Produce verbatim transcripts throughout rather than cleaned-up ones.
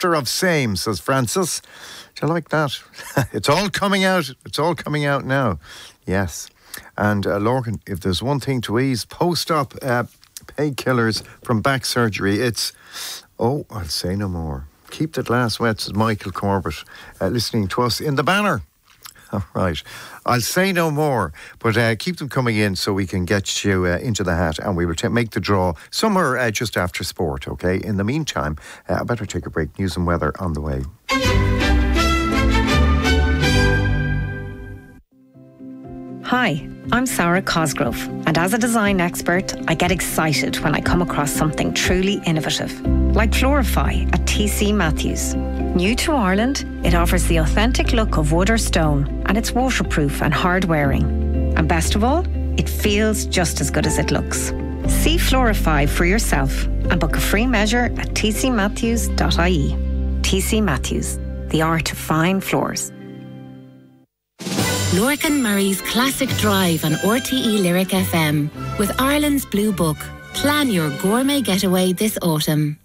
Master of Same, says Francis. Do you like that? It's all coming out. It's all coming out now. Yes. And uh, Lorcan, if there's one thing to ease post-op uh, painkillers from back surgery, it's, oh, I'll say no more. Keep the glass wet, says Michael Corbett, uh, listening to us in the Banner. All right. I'll say no more, but uh, keep them coming in so we can get you uh, into the hat, and we will t- make the draw somewhere uh, just after sport, okay? In the meantime, uh, I better take a break. News and weather on the way. Hi, I'm Sarah Cosgrove, and as a design expert, I get excited when I come across something truly innovative, like Florify at T C Matthews. New to Ireland, it offers the authentic look of wood or stone, and it's waterproof and hard wearing. And best of all, it feels just as good as it looks. See Florify for yourself and book a free measure at t c matthews dot i e. T C Matthews, the art of fine floors. Lorcan Murray's Classic Drive on R T E Lyric F M with Ireland's Blue Book. Plan your gourmet getaway this autumn.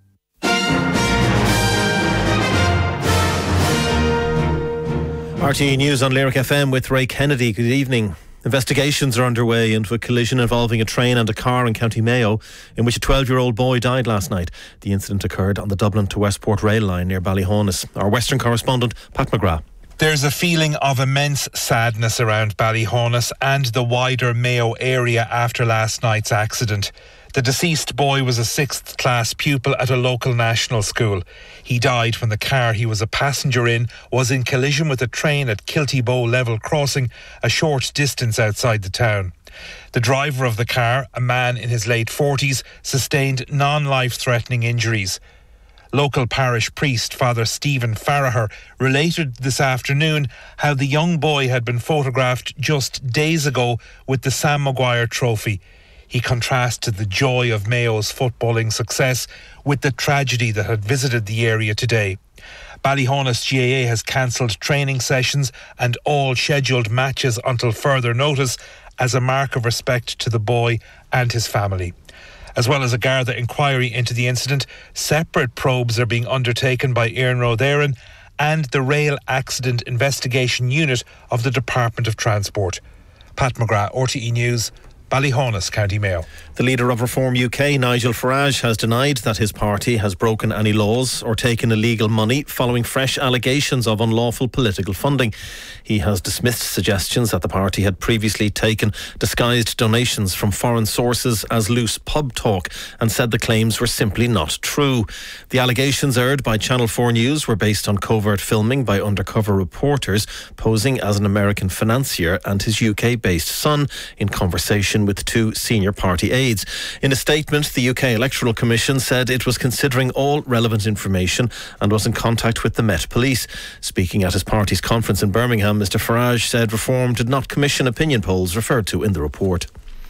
R T E News on Lyric F M with Ray Kennedy. Good evening. Investigations are underway into a collision involving a train and a car in County Mayo in which a twelve-year-old boy died last night. The incident occurred on the Dublin to Westport rail line near Ballyhonus. Our Western correspondent, Pat McGrath. There's a feeling of immense sadness around Ballyhonus and the wider Mayo area after last night's accident. The deceased boy was a sixth class pupil at a local national school. He died when the car he was a passenger in was in collision with a train at Kilty Bow level crossing, a short distance outside the town. The driver of the car, a man in his late forties, sustained non-life-threatening injuries. Local parish priest Father Stephen Farraher related this afternoon how the young boy had been photographed just days ago with the Sam Maguire Trophy. He contrasted the joy of Mayo's footballing success with the tragedy that had visited the area today. Ballyhonus G A A has cancelled training sessions and all scheduled matches until further notice as a mark of respect to the boy and his family. As well as a Garda inquiry into the incident, separate probes are being undertaken by Iarnród Éireann and the Rail Accident Investigation Unit of the Department of Transport. Pat McGrath, R T E News, Ballyhonus, County Mayo. The leader of Reform U K, Nigel Farage, has denied that his party has broken any laws or taken illegal money following fresh allegations of unlawful political funding. He has dismissed suggestions that the party had previously taken disguised donations from foreign sources as loose pub talk and said the claims were simply not true. The allegations aired by Channel four News were based on covert filming by undercover reporters posing as an American financier and his U K-based son in conversation with two senior party aides. In a statement, the U K Electoral Commission said it was considering all relevant information and was in contact with the Met Police. Speaking at his party's conference in Birmingham, Mr Farage said Reform did not commission opinion polls referred to in the report.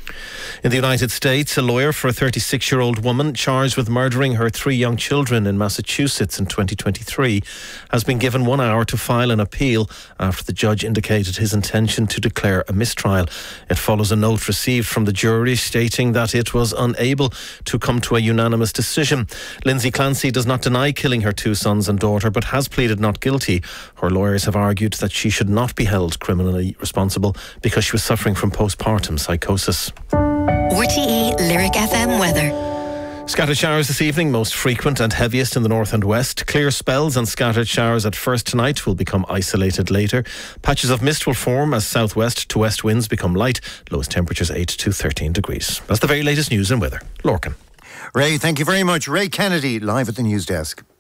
In the United States, a lawyer for a thirty-six-year-old woman charged with murdering her three young children in Massachusetts in twenty twenty-three has been given one hour to file an appeal after the judge indicated his intention to declare a mistrial. It follows a note received from the jury stating that it was unable to come to a unanimous decision. Lindsay Clancy does not deny killing her two sons and daughter, but has pleaded not guilty. Her lawyers have argued that she should not be held criminally responsible because she was suffering from postpartum psychosis. R T E Lyric F M weather. Scattered showers this evening, most frequent and heaviest in the north and west. Clear spells and scattered showers at first tonight will become isolated later. Patches of mist will form as southwest to west winds become light. Lowest temperatures eight to thirteen degrees. That's the very latest news and weather. Lorcan. Ray, thank you very much. Ray Kennedy, live at the news desk.